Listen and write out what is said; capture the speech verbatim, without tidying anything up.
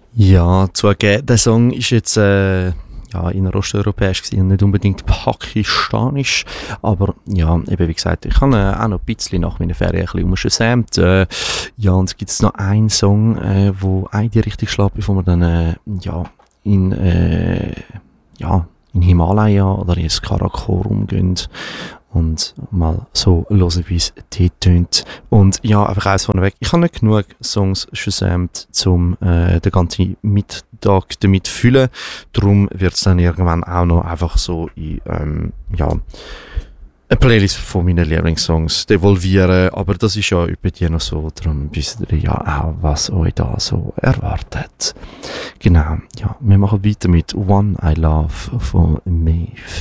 Ja, zugegeben, der Song ist jetzt äh, ja, in osteuropäisch gewesen und nicht unbedingt pakistanisch, aber ja, eben wie gesagt, ich habe äh, auch noch ein bisschen nach meiner Ferien ein bisschen umgeschämt. Äh, ja, und es gibt noch einen Song, äh, wo auch in die Richtung schlägt, bevor wir dann äh, ja, in äh, ja, in Himalaya oder ins Karakorum gehen und mal so hören, wie es dort tönt. Und ja, einfach eins vorneweg. Ich habe nicht genug Songs gesamt, um äh, den ganzen Mittag damit zu füllen. Darum wird es dann irgendwann auch noch einfach so in, ähm, ja, eine Playlist von meinen Lieblingssongs devolvieren. Aber das ist ja über die noch so. Darum wisst ihr ja auch, was euch da so erwartet. Genau, ja. Wir machen weiter mit One I Love von Maeve.